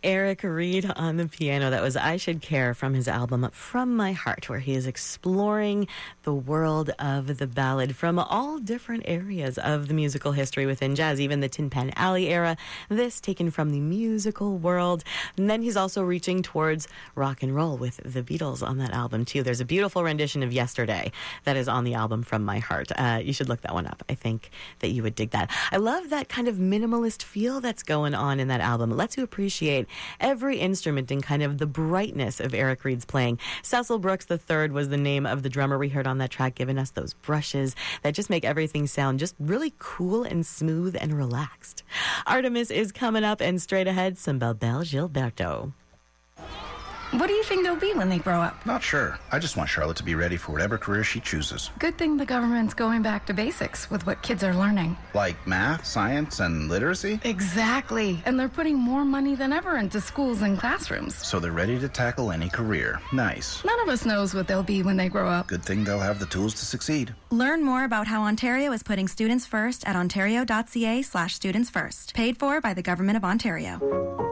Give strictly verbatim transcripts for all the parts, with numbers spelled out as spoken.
Eric Reed on the piano. That was I Should Care from his album From My Heart, where he is exploring the world of the ballad from all different areas of the musical history within jazz, even the Tin Pan Alley era. This taken from the musical world. And then he's also reaching towards rock and roll with the Beatles on that album, too. There's a beautiful rendition of Yesterday that is on the album From My Heart. Uh, you should look that one up. I think that you would dig that. I love that kind of minimalist feel that's going on in that album. It lets you appreciate every instrument and kind of the brightness of Eric Reed's playing. Cecil Brooks the third was the name of the drummer we heard on that track, giving us those brushes that just make everything sound just really cool and smooth and relaxed. Artemis is coming up, and straight ahead, some Bel Bel Gilberto. What do you think they'll be when they grow up? Not sure. I just want Charlotte to be ready for whatever career she chooses. Good thing the government's going back to basics with what kids are learning. Like math, science, and literacy? Exactly. And they're putting more money than ever into schools and classrooms. So they're ready to tackle any career. Nice. None of us knows what they'll be when they grow up. Good thing they'll have the tools to succeed. Learn more about how Ontario is putting students first at ontario.ca slash students first. Paid for by the Government of Ontario.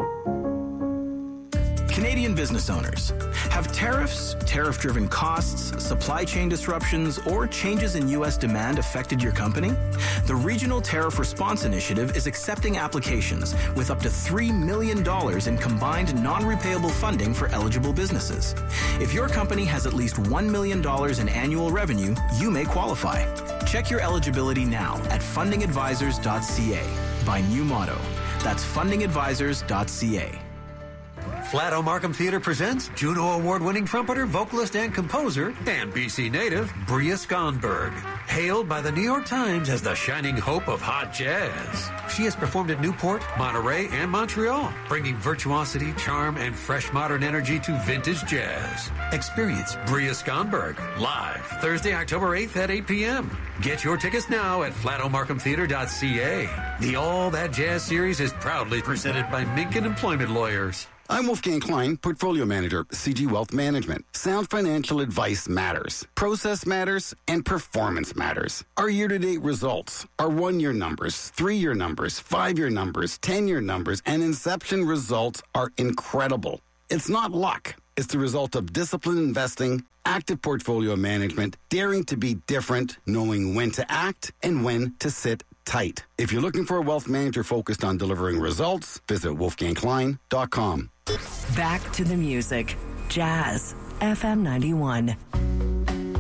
Canadian business owners, have tariffs, tariff-driven costs, supply chain disruptions, or changes in U S demand affected your company? The Regional Tariff Response Initiative is accepting applications with up to three million dollars in combined non-repayable funding for eligible businesses. If your company has at least one million dollars in annual revenue, you may qualify. Check your eligibility now at funding advisors dot c a by New Motto. That's funding advisors dot c a. Flato Markham Theatre presents Juno Award-winning trumpeter, vocalist, and composer, and B C native, Bria Skonberg. Hailed by the New York Times as the shining hope of hot jazz. She has performed at Newport, Monterey, and Montreal, bringing virtuosity, charm, and fresh modern energy to vintage jazz. Experience Bria Skonberg live Thursday, October eighth at eight p.m. Get your tickets now at flato markham theatre dot c a. The All That Jazz series is proudly presented by Minkin Employment Lawyers. I'm Wolfgang Klein, Portfolio Manager, C G Wealth Management. Sound financial advice matters. Process matters, and performance matters. Our year-to-date results, our one-year numbers, three-year numbers, five-year numbers, ten-year numbers, and inception results are incredible. It's not luck. It's the result of disciplined investing, active portfolio management, daring to be different, knowing when to act and when to sit tight. If you're looking for a wealth manager focused on delivering results, visit wolfgang klein dot com. Back to the music. Jazz F M ninety-one.